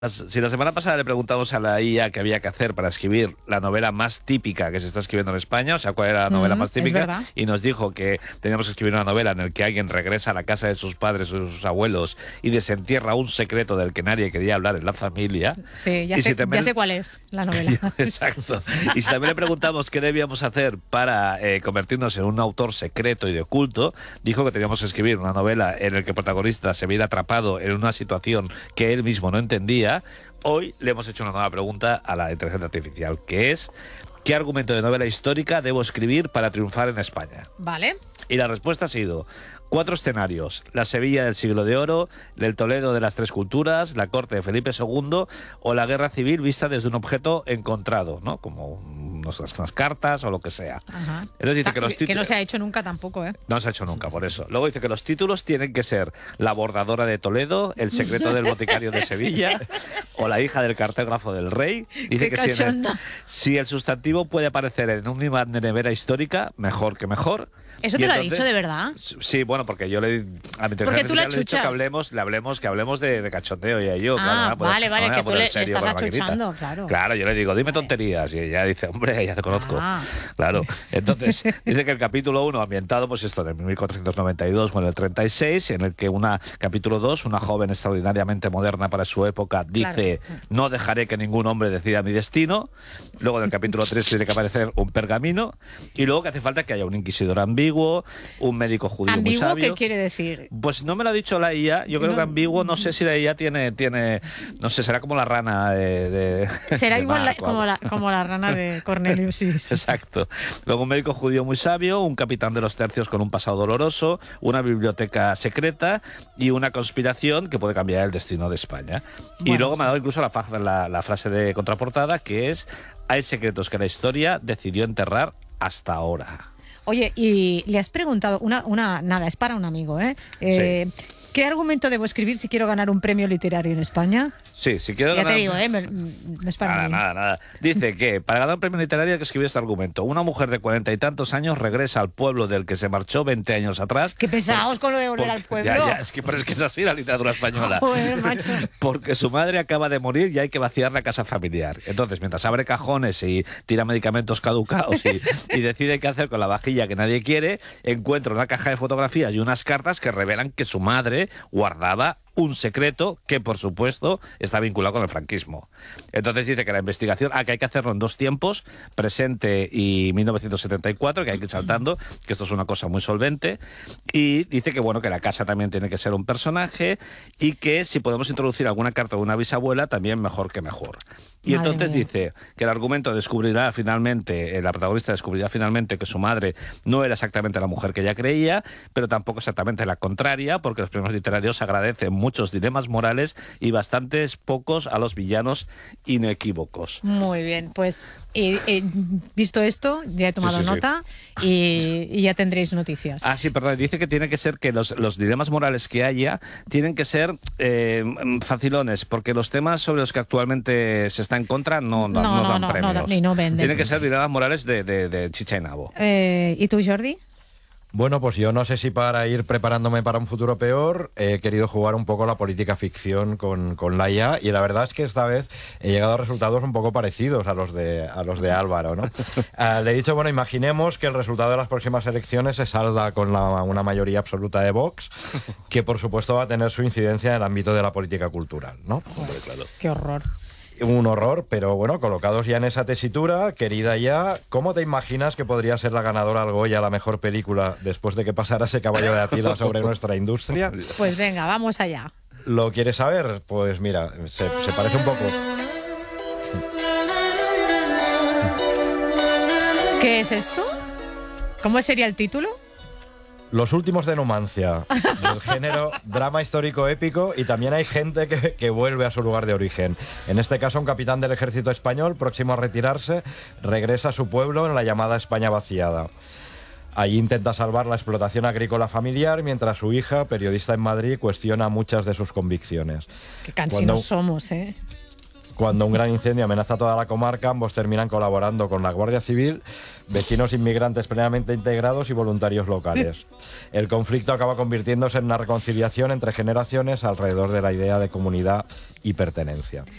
Si la semana pasada le preguntamos a la IA qué había que hacer para escribir la novela más típica que se está escribiendo en España, o sea, cuál era la novela más típica, y nos dijo que teníamos que escribir una novela en la que alguien regresa a la casa de sus padres o de sus abuelos y desentierra un secreto del que nadie quería hablar en la familia. Sí, ya sé cuál es la novela. Exacto. Y si también le preguntamos qué debíamos hacer para convertirnos en un autor secreto y de culto, dijo que teníamos que escribir una novela en la que el protagonista se viera atrapado en una situación que él mismo no entendía. Hoy le hemos hecho una nueva pregunta a la inteligencia artificial, que es: ¿qué argumento de novela histórica debo escribir para triunfar en España? Vale. Y la respuesta ha sido 4 escenarios: la Sevilla del siglo de oro, el Toledo de las tres culturas, la corte de Felipe II o la guerra civil vista desde un objeto encontrado, ¿no? Como unas cartas o lo que sea. Ajá. Entonces dice que los títulos... Que no se ha hecho nunca tampoco, ¿eh? No se ha hecho nunca, por eso. Luego dice que los títulos tienen que ser La bordadora de Toledo, El secreto del boticario de Sevilla o La hija del cartógrafo del rey. Dice ¡Qué que cachonda! si el sustantivo puede aparecer en un imán de nevera histórica, mejor que mejor. ¿Eso te lo ha dicho de verdad? Sí, bueno, porque yo le a mi Porque tú la le he dicho que hablemos de cachondeo y yo. Ah, claro, vale, que tú le estás achuchando, claro. Claro, yo le digo, dime tonterías, y ella dice, hombre, ya te conozco. Claro. Entonces, dice que el capítulo 1, ambientado, pues esto, de 1492 con el 36, en el que capítulo 2, una joven extraordinariamente moderna para su época, dice, claro, no dejaré que ningún hombre decida mi destino. Luego, en el capítulo 3, tiene que aparecer un pergamino. Y luego que hace falta que haya un inquisidor ambiguo, un médico judío muy sabio. ¿Ambiguo qué quiere decir? Pues no me lo ha dicho la IA. Yo creo que ambiguo, no sé si la IA tiene no sé, será como la rana será de igual como la rana de Cornelius, sí. Exacto. Luego un médico judío muy sabio, un capitán de los tercios con un pasado doloroso, una biblioteca secreta y una conspiración que puede cambiar el destino de España. Bueno, y luego me ha dado incluso la frase de contraportada, que es: hay secretos que la historia decidió enterrar hasta ahora. Oye, y le has preguntado, nada, es para un amigo, ¿eh? Sí. ¿Qué argumento debo escribir si quiero ganar un premio literario en España? Sí, si quiero ganar... Ya te digo, no es para mí. Nada. Dice que para ganar un premio literario hay que escribir este argumento. Una mujer de 40 y tantos años regresa al pueblo del que se marchó 20 años atrás. ¡Qué pesados con lo de volver al pueblo! Ya, pero es que es así la literatura española. Joder, macho. Porque su madre acaba de morir y hay que vaciar la casa familiar. Entonces, mientras abre cajones y tira medicamentos caducados y decide qué hacer con la vajilla que nadie quiere, encuentra una caja de fotografías y unas cartas que revelan que su madre guardaba un secreto que, por supuesto, está vinculado con el franquismo. Entonces dice que la investigación, que hay que hacerlo en 2 tiempos, presente y 1974, que hay que ir saltando, que esto es una cosa muy solvente, y dice que, bueno, que la casa también tiene que ser un personaje y que si podemos introducir alguna carta de una bisabuela, también mejor que mejor. Y Madre entonces mía. dice que el argumento descubrirá finalmente, la protagonista descubrirá finalmente que su madre no era exactamente la mujer que ella creía, pero tampoco exactamente la contraria, porque los premios literarios agradecen muchos dilemas morales y bastantes pocos a los villanos inequívocos. Muy bien, pues visto esto, ya he tomado nota. Sí. Y ya tendréis noticias. Sí, perdón, dice que tiene que ser que los dilemas morales que haya tienen que ser facilones, porque los temas sobre los que actualmente se está en contra no dan premios. No venden. Tienen que ser dilemas morales de chicha y nabo. ¿Y tú, Jordi? Bueno, pues yo no sé si para ir preparándome para un futuro peor he querido jugar un poco la política ficción con la IA, y la verdad es que esta vez he llegado a resultados un poco parecidos a los de Álvaro, ¿no? Le he dicho, bueno, imaginemos que el resultado de las próximas elecciones se salda con una mayoría absoluta de Vox, que por supuesto va a tener su incidencia en el ámbito de la política cultural, ¿no? Hombre, claro. ¡Qué horror! Un horror, pero bueno, colocados ya en esa tesitura, querida ya, ¿cómo te imaginas que podría ser la ganadora al Goya, la mejor película, después de que pasara ese caballo de Atila sobre nuestra industria? Pues venga, vamos allá. ¿Lo quieres saber? Pues mira, se parece un poco. ¿Qué es esto? ¿Cómo sería el título? Los últimos de Numancia, del género drama histórico épico, y también hay gente que vuelve a su lugar de origen. En este caso, un capitán del ejército español, próximo a retirarse, regresa a su pueblo en la llamada España vaciada. Allí intenta salvar la explotación agrícola familiar, mientras su hija, periodista en Madrid, cuestiona muchas de sus convicciones. Qué cansinos somos, ¿eh? Cuando un gran incendio amenaza toda la comarca, ambos terminan colaborando con la Guardia Civil, vecinos inmigrantes plenamente integrados y voluntarios locales. El conflicto acaba convirtiéndose en una reconciliación entre generaciones alrededor de la idea de comunidad y pertenencia.